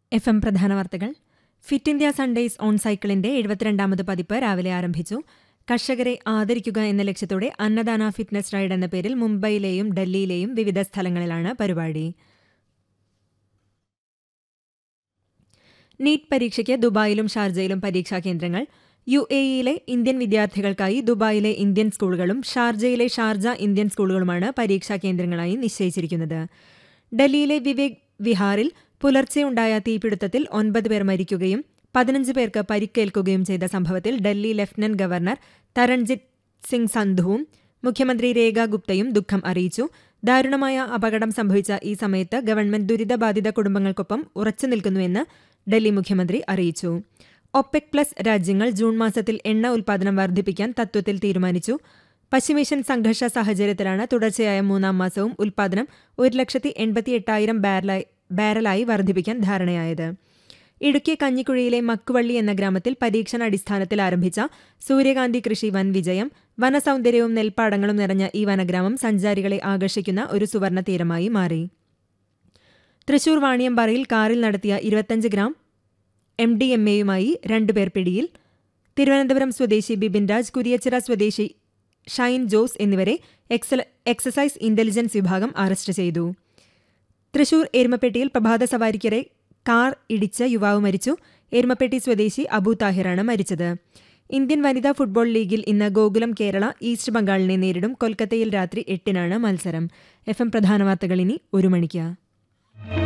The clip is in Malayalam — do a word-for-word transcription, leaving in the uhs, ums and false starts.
എഫ് എം പ്രധാന വാർത്തകൾ. ഫിറ്റ് ഇന്ത്യ സൺഡേസ് ഓൺ സൈക്കിളിന്റെ എഴുപത്തിരണ്ടാമത് പതിപ്പ് രാവിലെ ആരംഭിച്ചു. കർഷകരെ ആദരിക്കുക എന്ന ലക്ഷ്യത്തോടെ അന്നദാന ഫിറ്റ്നസ് റൈഡ് എന്ന പേരിൽ മുംബൈയിലെയും ഡൽഹിയിലെയും വിവിധ സ്ഥലങ്ങളിലാണ് പരിപാടി. നീറ്റ് പരീക്ഷയ്ക്ക് ദുബായിലും ഷാർജയിലും പരീക്ഷാ കേന്ദ്രങ്ങൾ. യു എ ഇയിലെ ഇന്ത്യൻ വിദ്യാർത്ഥികൾക്കായി ദുബായിലെ ഇന്ത്യൻ സ്കൂളുകളും ഷാർജയിലെ ഷാർജ ഇന്ത്യൻ സ്കൂളുകളുമാണ് പരീക്ഷാ കേന്ദ്രങ്ങളായി നിശ്ചയിച്ചിരിക്കുന്നത്. ഡൽഹിയിലെ വിവേക് വിഹാറിൽ പുലർച്ചെയുണ്ടായ തീപിടുത്തത്തിൽ ഒൻപത് പേർ മരിക്കുകയും പതിനഞ്ച് പേർക്ക് പരിക്കേൽക്കുകയും ചെയ്ത സംഭവത്തിൽ ഡൽഹി ലഫ്റ്റനന്റ് ഗവർണർ തരൺജിത് സിംഗ് സന്ധുവും മുഖ്യമന്ത്രി രേഖ ഗുപ്തയും ദുഃഖം അറിയിച്ചു. ദാരുണമായ അപകടം സംഭവിച്ച ഈ സമയത്ത് ഗവൺമെന്റ് ദുരിതബാധിത കുടുംബങ്ങൾക്കൊപ്പം ഉറച്ചുനിൽക്കുന്നുവെന്ന് ഡൽഹി മുഖ്യമന്ത്രി അറിയിച്ചു. ഒപെക് പ്ലസ് രാജ്യങ്ങൾ ജൂൺ മാസത്തിൽ എണ്ണ ഉൽപ്പാദനം വർദ്ധിപ്പിക്കാൻ തത്വത്തിൽ തീരുമാനിച്ചു. പശ്ചിമേഷ്യൻ സംഘർഷ സാഹചര്യത്തിലാണ് തുടർച്ചയായ മൂന്നാം മാസവും ഉൽപ്പാദനം ഒരു ലക്ഷത്തി എൺപത്തി എട്ടായിരം ബാരലായി ബാരലായി വർദ്ധിപ്പിക്കാൻ ധാരണയായത്. ഇടുക്കി കഞ്ഞിക്കുഴിയിലെ മക്കുവള്ളി എന്ന ഗ്രാമത്തിൽ പരീക്ഷണാടിസ്ഥാനത്തിൽ ആരംഭിച്ച സൂര്യകാന്തി കൃഷി വൻ വിജയം. വനസൗന്ദര്യവും നെൽപ്പാടങ്ങളും നിറഞ്ഞ ഈ വനഗ്രാമം സഞ്ചാരികളെ ആകർഷിക്കുന്ന ഒരു സുവർണ തീരമായി മാറി. തൃശൂർ വാണിയമ്പാറയിൽ കാറിൽ നടത്തിയ ഇരുപത്തിയഞ്ച് ഗ്രാം എം ഡി എം എയുമായി രണ്ടുപേർ പിടിയിൽ. തിരുവനന്തപുരം സ്വദേശി ബിബിൻ രാജ്, കുരിയച്ചിറ സ്വദേശി ഷൈൻ ജോസ് എന്നിവരെ എക്സസൈസ് ഇന്റലിജൻസ് വിഭാഗം അറസ്റ്റ് ചെയ്തു. തൃശൂർ എരുമപ്പെട്ടിയിൽ പ്രഭാത സവാരിക്കിടെ കാർ ഇടിച്ച് യുവാവ് മരിച്ചു. എരുമപ്പെട്ടി സ്വദേശി അബു താഹിറാണ് മരിച്ചത്. ഇന്ത്യൻ വനിതാ ഫുട്ബോൾ ലീഗിൽ ഇന്ന് ഗോകുലം കേരള ഈസ്റ്റ് ബംഗാളിനെ നേരിടും. കൊൽക്കത്തയിൽ രാത്രി എട്ടിനാണ് മത്സരം. എഫ് എം പ്രധാന വാർത്തകൾ ഇനി ഒരു മണിക്ക്.